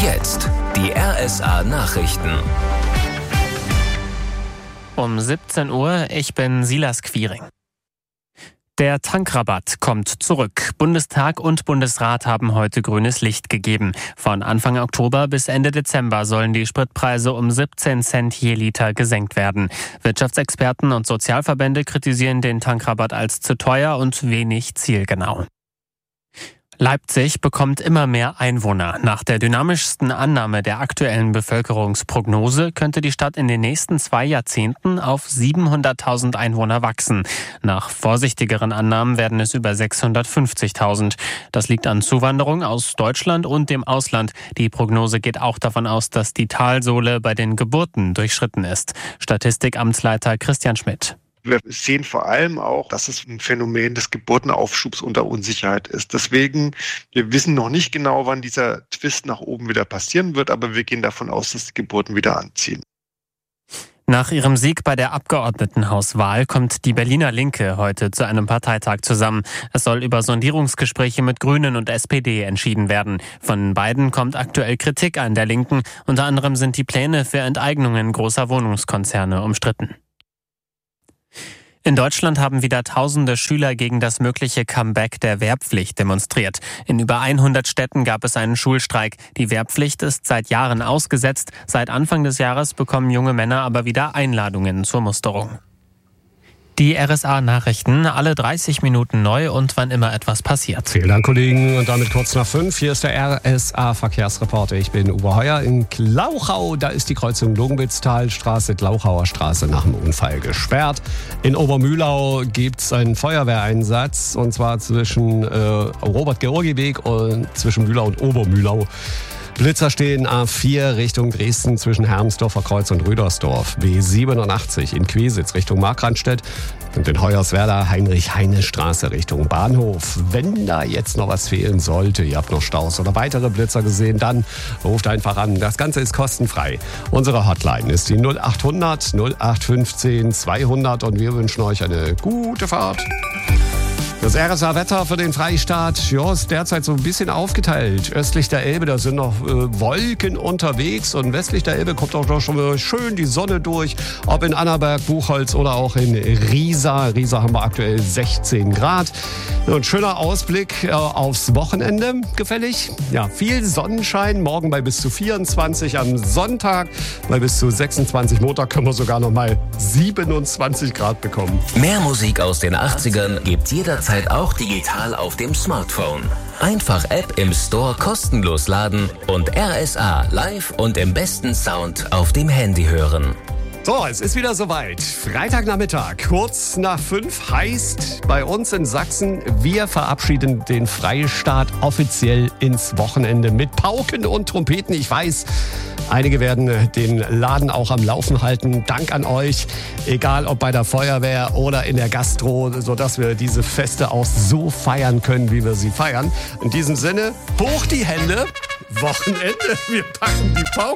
jetzt die RSA Nachrichten. Um 17 Uhr, ich bin Silas Quiring. Der Tankrabatt kommt zurück. Bundestag und Bundesrat haben heute grünes Licht gegeben. Von Anfang Oktober bis Ende Dezember sollen die Spritpreise um 17 Cent je Liter gesenkt werden. Wirtschaftsexperten und Sozialverbände kritisieren den Tankrabatt als zu teuer und wenig zielgenau. Leipzig bekommt immer mehr Einwohner. Nach der dynamischsten Annahme der aktuellen Bevölkerungsprognose könnte die Stadt in den nächsten 2 Jahrzehnten auf 700.000 Einwohner wachsen. Nach vorsichtigeren Annahmen werden es über 650.000. Das liegt an Zuwanderung aus Deutschland und dem Ausland. Die Prognose geht auch davon aus, dass die Talsohle bei den Geburten durchschritten ist. Statistikamtsleiter Christian Schmidt. Wir sehen vor allem auch, dass es ein Phänomen des Geburtenaufschubs unter Unsicherheit ist. Deswegen, wir wissen noch nicht genau, wann dieser Twist nach oben wieder passieren wird, aber wir gehen davon aus, dass die Geburten wieder anziehen. Nach ihrem Sieg bei der Abgeordnetenhauswahl kommt die Berliner Linke heute zu einem Parteitag zusammen. Es soll über Sondierungsgespräche mit Grünen und SPD entschieden werden. Von beiden kommt aktuell Kritik an der Linken. Unter anderem sind die Pläne für Enteignungen großer Wohnungskonzerne umstritten. In Deutschland haben wieder Tausende Schüler gegen das mögliche Comeback der Wehrpflicht demonstriert. In über 100 Städten gab es einen Schulstreik. Die Wehrpflicht ist seit Jahren ausgesetzt. Seit Anfang des Jahres bekommen junge Männer aber wieder Einladungen zur Musterung. Die RSA-Nachrichten, alle 30 Minuten neu und wann immer etwas passiert. Vielen Dank, Kollegen. Und damit kurz nach 5. Hier ist der RSA-Verkehrsreporter. Ich bin Uwe Heuer in Glauchau. Da ist die Kreuzung Logenwitztalstraße, Glauchauer Straße nach dem Unfall gesperrt. In Obermühlau gibt es einen Feuerwehreinsatz. Und zwar zwischen Robert-Georgi-Weg und zwischen Mühlau und Obermühlau. Blitzer stehen A4 Richtung Dresden zwischen Hermsdorfer Kreuz und Rüdersdorf. B87 in Quesitz Richtung Markranstädt und in Hoyerswerda Heinrich-Heine-Straße Richtung Bahnhof. Wenn da jetzt noch was fehlen sollte, ihr habt noch Staus oder weitere Blitzer gesehen, dann ruft einfach an. Das Ganze ist kostenfrei. Unsere Hotline ist die 0800 0815 200 und wir wünschen euch eine gute Fahrt. Das RSA-Wetter für den Freistaat ist derzeit so ein bisschen aufgeteilt. Östlich der Elbe, da sind noch Wolken unterwegs und westlich der Elbe kommt auch schon mal schön die Sonne durch. Ob in Annaberg, Buchholz oder auch in Riesa. Riesa haben wir aktuell 16 Grad. Ein schöner Ausblick aufs Wochenende gefällig. Ja, viel Sonnenschein, morgen bei bis zu 24, am Sonntag bei bis zu 26. Montag können wir sogar noch mal 27 Grad bekommen. Mehr Musik aus den 80ern gibt jederzeit auch digital auf dem Smartphone. Einfach App im Store kostenlos laden und RSA live und im besten Sound auf dem Handy hören. So, es ist wieder soweit. Freitagnachmittag, kurz nach 5, heißt bei uns in Sachsen, wir verabschieden den Freistaat offiziell ins Wochenende mit Pauken und Trompeten. Ich weiß, einige werden den Laden auch am Laufen halten. Dank an euch, egal ob bei der Feuerwehr oder in der Gastro, sodass wir diese Feste auch so feiern können, wie wir sie feiern. In diesem Sinne, hoch die Hände, Wochenende, wir packen die Pauken.